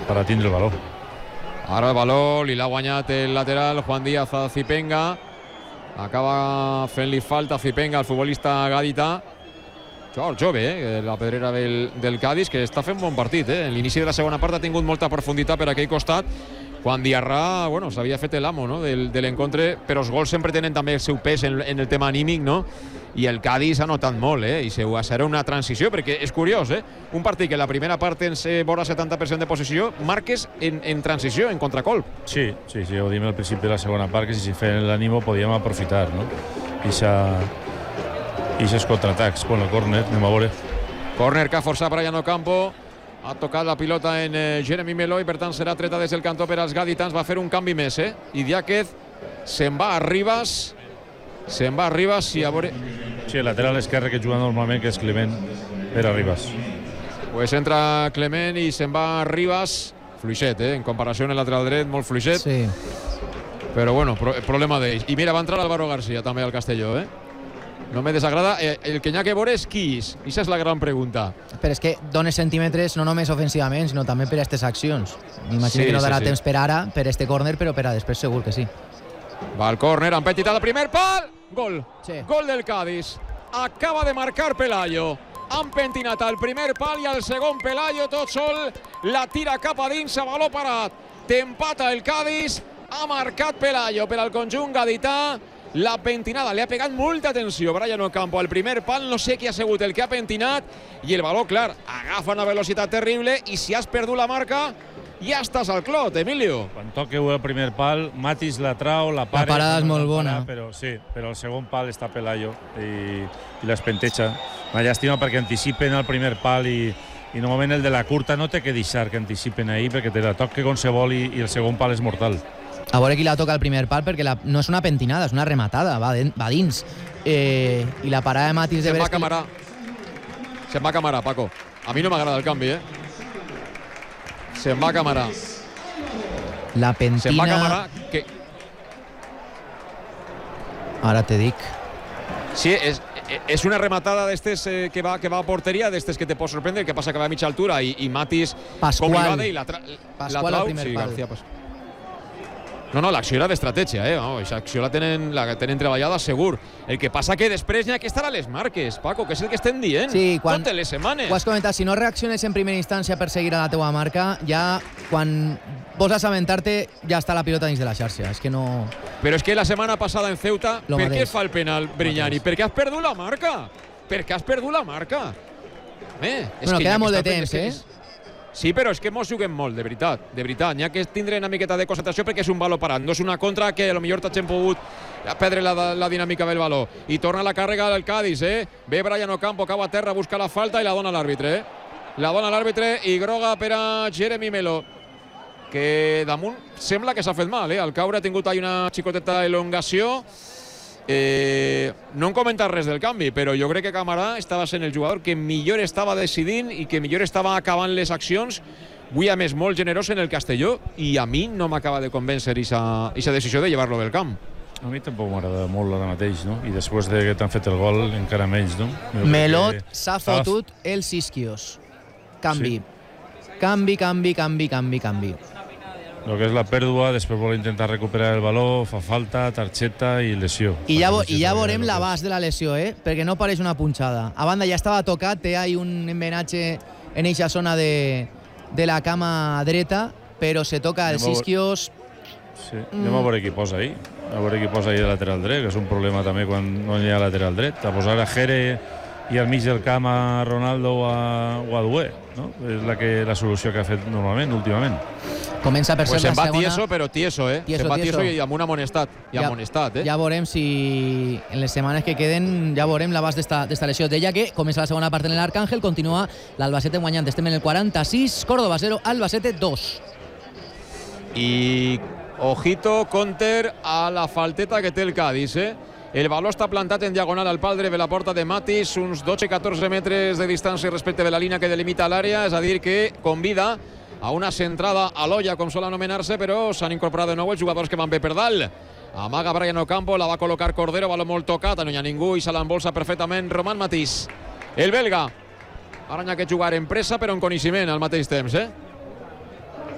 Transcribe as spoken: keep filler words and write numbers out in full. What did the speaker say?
per a tindre el valor. Ara el valor li l'ha guanyat el lateral Juan Díaz a Zipenga. Acaba fent-li falta a Zipenga, el futbolista gadità. El jove, eh? La pedrera del, del Cádiz, que està fent bon partit. Eh? L'inici de la segona part ha tingut molta profunditat per aquell costat. Juan Diarra, bueno, s'havia fet l'amo, no? del, de l'encontre, però els gols sempre tenen també el seu pes en, en el tema anímic, no? I el Cádiz ha notat molt, eh? I serà una transició, perquè és curiós, eh? Un partit que la primera part tens vora setanta per cent de posició, marques en, en transició, en contracolp. Sí, sí, sí, ho diem al principi de la segona part, que si feien l'ànimo podíem aprofitar, no? I aquests contraatacs. Bueno, el córner, anem a veure. Córner que ha forçat Brian Ocampo. Ha tocat la pilota en eh, Jeremy Melo i per tant serà treta des del cantó per als gaditans. Va fer un canvi més, eh? I Diáquez se'n va a Ribas. Se'n va a Ribas i a veure... Sí, el lateral esquerre que juga normalment, que és Clement, per a Ribas. Pues entra Clement i se'n va a Ribas. Fluixet, eh? En comparació amb el lateral dret, molt fluixet. Sí. Però bueno, pro problema d'ells. I mira, va entrar Álvaro García també al Castelló, eh? No me desagrada. Eh, el que n'hi ha que veure és qui és. Aquesta és la gran pregunta. Però és que dones centímetres no només ofensivament, sinó també per a aquestes accions. M'imagino Sí, que no darà sí, sí. temps per ara, per este córner, però per a després segur que sí. Va el córner, han petitat el primer pal. Gol. Sí. Gol del Cádiz. Acaba de marcar Pelayo. Han pentinat al primer pal i al segon Pelayo tot sol. La tira cap a dins, a baló parat. T'empata el Cádiz. Ha marcat Pelayo per al conjunt gadità. La pentinada, li ha pegat molta atenció Brian Ocampo al primer pal, no sé qui ha sigut el que ha pentinat, i el baló, clar, agafa una velocitat terrible, i si has perdut la marca ja estàs al clot, Emilio. Quan toqueu el primer pal, Matis la trau, la para... La parada és molt bona. Però sí, però el segon pal està Pelayo i, i l'espenteja. Una llàstima perquè anticipen el primer pal i, i normalment el de la curta no té que deixar que anticipen ahir perquè te la toque qualsevol i, i el segon pal és mortal. A veure qui la toca al primer pal, perquè la, no és una pentinada, és una rematada, va, de, va dins. Eh, I la parada de Matis de Se'n va Veres... a camarar. Se'n va a camarar, Paco. A mi no m'agrada el canvi, eh? Se'n va a camarar. La pentina... Se'n va a camarar. Que... Ara te dic. Sí, és, és una rematada d'estes eh, que, va, que va a porteria, d'estes que te pot sorprendre, que passa que va a mitja altura i, i Matis Pascual. com li va dir, la, tra Pascual la trau. al primer Sí, pal. García, pues. No, no, l'acció era d'estratègia, eh? No, aquesta acció la tenen, la tenen treballada segur. El que passa que després n'hi ha que estar a les marques, Paco, que és el que estem dient. Sí, quan, totes les setmanes. ho has comentat, si no reacciones en primera instància per seguir a la teua marca, ja quan vols assabentar-te ja està la pilota dins de la xarxa. És que no... Però és que la setmana passada en Ceuta, Lo per mateix. què fa el penal Brignani? Perquè has perdut la marca. Perquè has perdut la marca. Eh, és Bueno, que queda n'hi ha molt que de estar temps, fent- eh? Sí, però és que mos juguem molt, de veritat, de veritat. N'hi ha que tindre una miqueta de concentració perquè és un valor parat. No és una contra que potser t'hagin pogut perdre la, la dinàmica del valor. I torna la càrrega del Cádiz, eh? Ve Brian Ocampo, cau a terra, busca la falta i la dona a l'àrbitre, eh? La dona a l'àrbitre i groga per a Jeremy Melo, que damunt sembla que s'ha fet mal, eh? Al caure ha tingut ahí una xicoteta elongació. Eh, no hem comentat res del canvi, però jo crec que Camarà estava sent el jugador que millor estava decidint i que millor estava acabant les accions. Avui, a més, molt generós en el Castelló, i a mi no m'acaba de convèncer aquesta decisió de llevar-lo del camp. A mi tampoc m'agrada molt ara mateix, no? I després de que t'han fet el gol, encara menys, no? Jo crec Melot que s'ha estava- fotut els isquios. Canvi. Canvi, canvi, canvi, canvi, canvi. El que és la pèrdua, després vol intentar recuperar el valor, fa falta, targeta i lesió. I ja, i ja veurem l'abast de la lesió, eh? Perquè no pareix una punxada. A banda, ja estava tocat, té ahí un embenatge en eixa zona de, de la cama dreta, però se toca els Anem a veure- isquios. Sí, anem a veure qui posa ahí. A veure qui posa ahí el lateral dret, que és un problema també quan no hi ha lateral dret. A posar a Jere i al mig del camp a Ronaldo o a, o a Dué, no? És la, que, la solució que ha fet normalment, últimament. Comença per Pues ser se'n la va segona. tieso, però tieso, eh? Tieso, Se'n va tieso tieso. i amb una amonestat. I Ja- amonestat, eh? Ja veurem si en les setmanes que queden ja veurem l'abast d'esta lesió. Deia que comença la segona part en l'Arcángel, continua l'Albacete guanyant. Estem en el quaranta-sis, Córdoba zero, Albacete dos. I ojito, Conter, a la falteta que té el Cádiz, eh? El valor està plantat en diagonal al pal dret de la porta de Matis, uns dotze catorze metres de distància respecte de la línia que delimita l'àrea, és a dir que convida a una centrada a l'olla, com sol anomenar-se, però s'han incorporat de nou els jugadors que van bé per dalt. Amaga Brian Ocampo, la va col·locar Cordero, valor molt tocat, no hi ha ningú i se l'embolsa perfectament Roman Matís. El belga. Ara n'hi ha que jugar en pressa però en coneixement al mateix temps, eh?